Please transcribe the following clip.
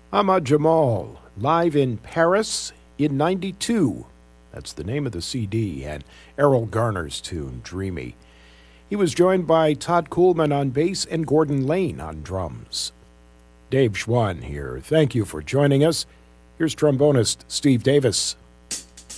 Ahmad Jamal, live in Paris in 92. That's the name of the CD, and Errol Garner's tune, Dreamy. He was joined by Todd Coolman on bass and Gordon Lane on drums. Dave Schwann here. Thank you for joining us. Here's trombonist Steve Davis.